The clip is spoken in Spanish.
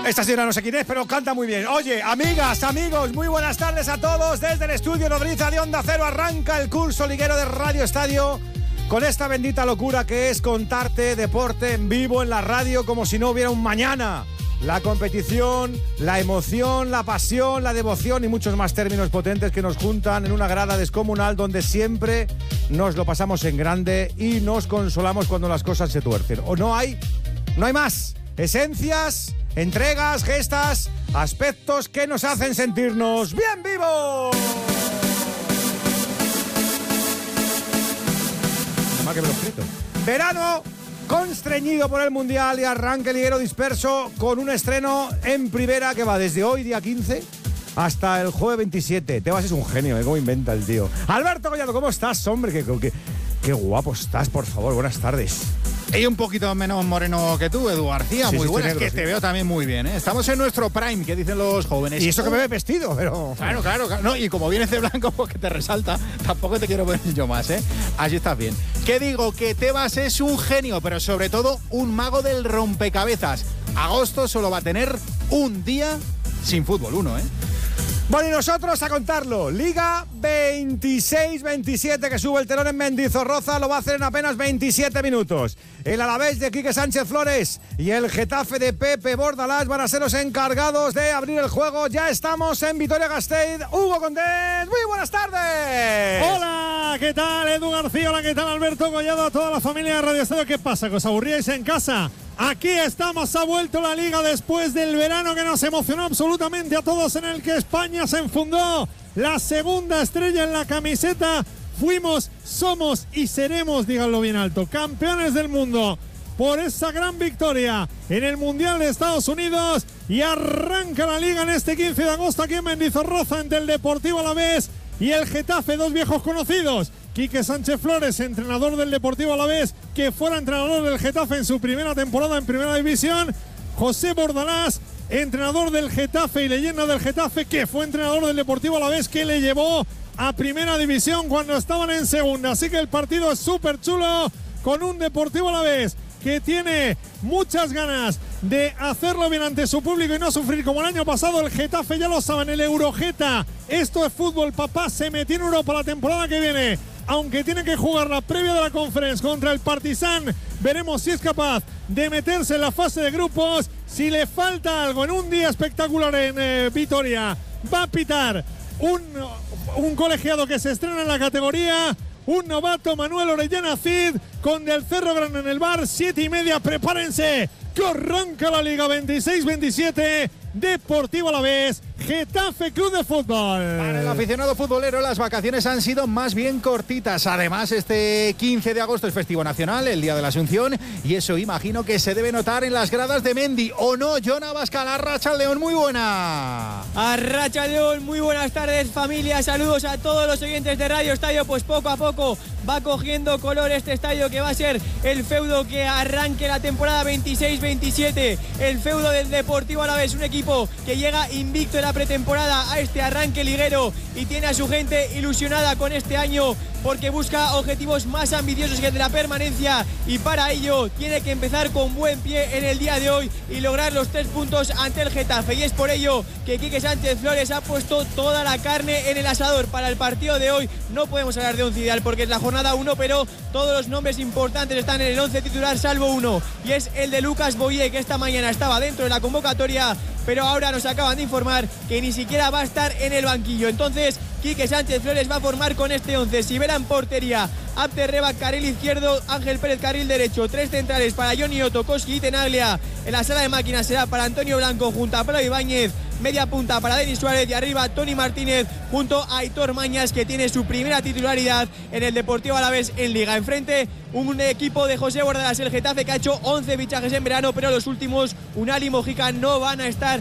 Esta señora no sé quién es, pero canta muy bien. Oye, amigas, amigos, muy buenas tardes a todos. Desde el estudio Nodriza de Onda Cero arranca el curso liguero de Radio Estadio con esta bendita locura que es contarte deporte en vivo en la radio como si no hubiera un mañana. La competición, la emoción, la pasión, la devoción y muchos más términos potentes que nos juntan en una grada descomunal donde siempre nos lo pasamos en grande y nos consolamos cuando las cosas se tuercen. O no hay más. Esencias, entregas, gestas, aspectos que nos hacen sentirnos bien vivos. Más que me lo he escrito. Verano constreñido por el Mundial y arranque liguero disperso con un estreno en primera que va desde hoy, día 15, hasta el jueves 27. Tebas es un genio, ¿cómo inventa el tío? Alberto Collado, ¿cómo estás, hombre? Qué guapo estás, por favor, buenas tardes. Y un poquito menos moreno que tú, Edu García. Sí, muy buenas, negro, que sí. Te veo también muy bien, ¿eh? Estamos en nuestro prime, que dicen los jóvenes. Y eso que me ve vestido, pero... Claro. No, y como vienes de blanco, pues que te resalta. Tampoco te quiero poner yo más, ¿eh? Así estás bien. ¿Qué digo? Que Tebas es un genio, pero sobre todo un mago del rompecabezas. Agosto solo va a tener un día sin fútbol 1, ¿eh? Bueno, y nosotros a contarlo. Liga 26-27 que sube el telón en Mendizorroza. Lo va a hacer en apenas 27 minutos. El Alavés de Quique Sánchez Flores y el Getafe de Pepe Bordalás van a ser los encargados de abrir el juego. Ya estamos en Vitoria-Gasteiz. Hugo Condés, muy buenas tardes. Hola, ¿qué tal Edu García? Hola, ¿qué tal Alberto Collado? A toda la familia de Radio Estadio. ¿Qué pasa? ¿Que os aburríais en casa? Aquí estamos, ha vuelto la Liga después del verano que nos emocionó absolutamente a todos, en el que España se enfundó la segunda estrella en la camiseta. Fuimos, somos y seremos, díganlo bien alto, campeones del mundo por esa gran victoria en el Mundial de Estados Unidos. Y arranca la Liga en este 15 de agosto aquí en Mendizorroza entre el Deportivo Alavés y el Getafe, dos viejos conocidos. Quique Sánchez Flores, entrenador del Deportivo Alavés, que fuera entrenador del Getafe en su primera temporada en Primera División. José Bordalás, entrenador del Getafe y leyenda del Getafe, que fue entrenador del Deportivo Alavés, que le llevó a Primera División cuando estaban en Segunda. Así que el partido es súper chulo, con un Deportivo Alavés que tiene muchas ganas de hacerlo bien ante su público y no sufrir como el año pasado. El Getafe, ya lo saben, el Eurogeta. Esto es fútbol, papá. Se metió en Europa la temporada que viene, aunque tiene que jugar la previa de la Conference contra el Partizan. Veremos si es capaz de meterse en la fase de grupos. Si le falta algo en un día espectacular en Vitoria, va a pitar un colegiado que se estrena en la categoría. Un novato, Manuel Orellana Cid, con Del Cerro Grande en el bar. 7:30, prepárense, que arranca la Liga 26-27. Deportivo Alavés, Getafe Club de Fútbol. Para el aficionado futbolero, las vacaciones han sido más bien cortitas. Además, este 15 de agosto es festivo nacional, el Día de la Asunción, y eso imagino que se debe notar en las gradas de Mendi. ¿O no, Jon Abascal? Arratsaldeon, muy buena. Arratsaldeon, muy buenas tardes, familia. Saludos a todos los oyentes de Radio Estadio. Pues poco a poco va cogiendo color este estadio, que va a ser el feudo que arranque la temporada 26-27. El feudo del Deportivo Alavés, un equipo que llega invicto en la pretemporada a este arranque liguero y tiene a su gente ilusionada con este año, porque busca objetivos más ambiciosos que el de la permanencia, y para ello tiene que empezar con buen pie en el día de hoy y lograr los 3 puntos ante el Getafe. Y es por ello que Quique Sánchez Flores ha puesto toda la carne en el asador para el partido de hoy. No podemos hablar de once ideal porque es la jornada 1, pero todos los nombres importantes están en el 11 titular, salvo uno, y es el de Lucas Boyé, que esta mañana estaba dentro de la convocatoria, pero ahora nos acaban de informar que ni siquiera va a estar en el banquillo. Entonces Quique Sánchez Flores va a formar con este 11. Sivera en portería, Abder Reba carril izquierdo, Ángel Pérez carril derecho, 3 centrales para Johnny Otokoski y Tenaglia. En la sala de máquinas será para Antonio Blanco junto a Pablo Ibáñez, media punta para Denis Suárez, y arriba Toni Martínez junto a Aitor Mañas, que tiene su primera titularidad en el Deportivo Alavés en Liga. Enfrente un equipo de José Bordalás, el Getafe, que ha hecho 11 fichajes en verano, pero los últimos, Unal y Mojica, no van a estar